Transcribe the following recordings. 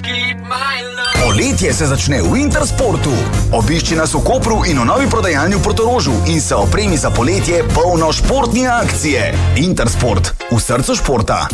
Poletje se začne v Intersportu. Obišči nas v Kopru in v novi prodajalni v Portorožu in se opremi za poletje polno športne akcije. Intersport, v srcu športa.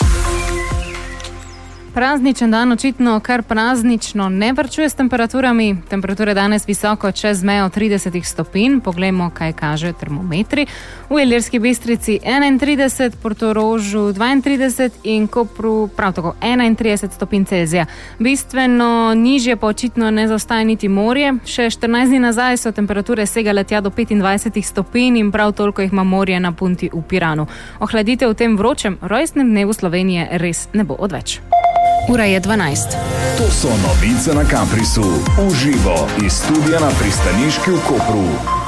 Prazničen dan očitno kar praznično ne varčuje s temperaturami. Temperature danes visoko čez mejo 30 stopinj. Poglejmo, kaj kaže termometri. V Ilirski Bistrici 31, Portorožu 32 in Kopru prav tako 31 stopinj Celzija. Bistveno nižje pa očitno ne zaostaja niti morje. Še 14 dni nazaj so temperature segale tja do 25 stopinj in prav toliko jih ima morje na punti v Piranu. Ohladitev v tem vročem rojstnem dnevu Slovenije res ne bo odveč. Ura je 12. To so novice na Caprisu. Uživo iz studia na Pristaniški v Kopru.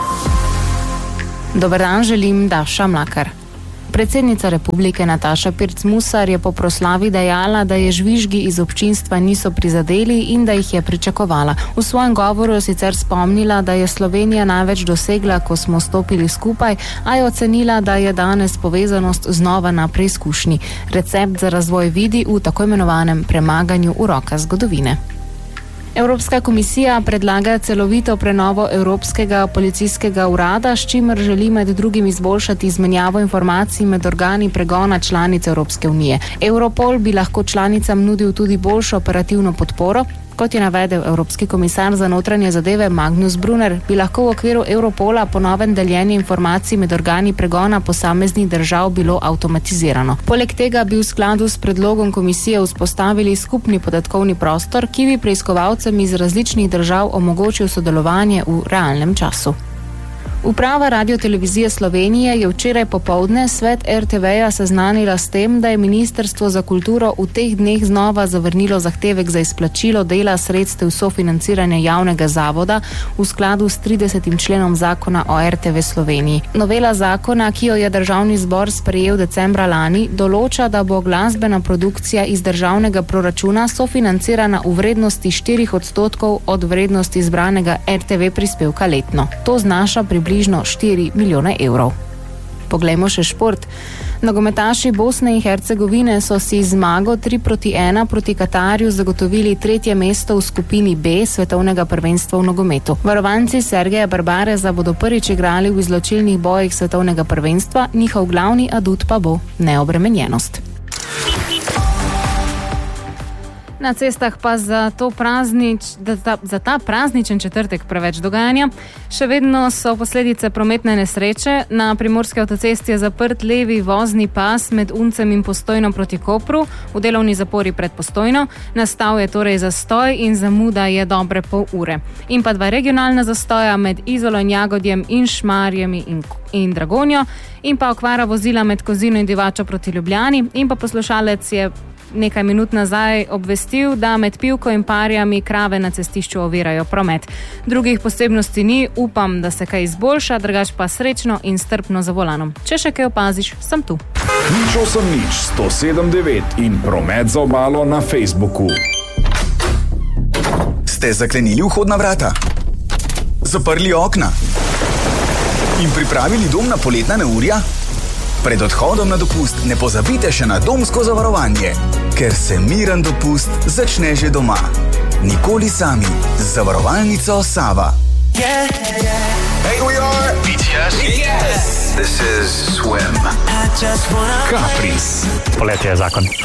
Dober dan, želim Daša Mlakar. Predsednica republike Nataša Pirc Musar je po proslavi dejala, da je žvižgi iz občinstva niso prizadeli in da jih je pričakovala. V svojem govoru je sicer spomnila, da je Slovenija največ dosegla, ko smo stopili skupaj, a je ocenila, da je danes povezanost znova na preizkušnji. Recept za razvoj vidi v tako imenovanem premaganju uroka zgodovine. Evropska komisija predlaga celovito prenovo Evropskega policijskega urada, s čimer želi med drugim izboljšati izmenjavo informacij med organi pregona članic Evropske unije. Europol bi lahko članicam nudil tudi boljšo operativno podporo. Kot je navedel Evropski komisar za notranje zadeve Magnus Brunner, bi lahko v okviru Europola ponoven deljenje informacij med organi pregona posameznih držav bilo avtomatizirano. Poleg tega bi v skladu s predlogom komisije vzpostavili skupni podatkovni prostor, ki bi preiskovalcem iz različnih držav omogočil sodelovanje v realnem času. Uprava Radiotelevizije Slovenije je včeraj popoldne svet RTV-ja seznanila s tem, da je Ministrstvo za kulturo v teh dneh znova zavrnilo zahtevek za izplačilo dela sredstev sofinanciranja javnega zavoda v skladu s 30. členom zakona o RTV Sloveniji. Novela zakona, ki jo je Državni zbor sprejel decembra lani, določa, da bo glasbena produkcija iz državnega proračuna sofinancirana v vrednosti 4% od vrednosti izbranega RTV prispevka letno. To znaša približno 4 milijone evrov. Poglejmo še šport. Nogometaši Bosne in Hercegovine so si zmago 3-1 proti Katarju zagotovili 3. mesto v skupini B svetovnega prvenstva v nogometu. Varovanci Sergeja Barbareza bodo prvič igrali v izločilnih bojih svetovnega prvenstva, njihov glavni adut pa bo neobremenjenost. Na cestah pa za ta prazničen četrtek preveč dogajanja. Še vedno so posledice prometne nesreče. Na primorski avtocesti je zaprt levi vozni pas med Uncem in Postojno proti Kopru, v delovni zapori pred Postojno. Nastal je torej zastoj in zamuda je dobre pol ure. In pa 2 regionalna zastoja med Izolo in Jagodjem in Šmarjami in Dragonjo. In pa okvara vozila med Kozino in Divačo proti Ljubljani. In pa poslušalec je nekaj minut nazaj obvestil, da med Pivko in Parjami krave na cestišču ovirajo promet. Drugih posebnosti ni, upam, da se kaj izboljša, drugač pa srečno in strpno za volanom. Če še kaj opaziš, sem tu. Nič 107.9 in promet za obalo na Facebooku. Ste zaklenili vhodna vrata? Zaprli okna? In pripravili dom na poletna neurja? Pred odhodom na dopust ne pozabite še na domsko zavarovanje, ker se miren dopust začne že doma. Nikoli sami z zavarovalnico Sava. Yeah, yeah. Hey, we are BTS. Yes. This is Swim. Capris. Poletje je zakon.